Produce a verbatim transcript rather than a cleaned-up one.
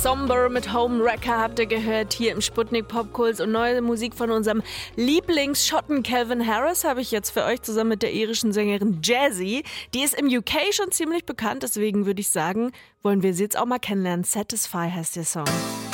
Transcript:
Somber mit Home Wrecker habt ihr gehört hier im Sputnik Popkult und neue Musik von unserem Lieblingsschotten Calvin Harris habe ich jetzt für euch zusammen mit der irischen Sängerin Jazzy. Die ist im U K schon ziemlich bekannt, deswegen würde ich sagen, wollen wir sie jetzt auch mal kennenlernen. Satisfy heißt der Song.